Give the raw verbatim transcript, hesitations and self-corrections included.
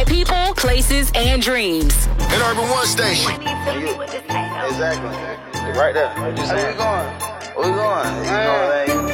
people, places, and dreams. An Urban One station. Exactly. Right there. Where we going? Where we going? You know that.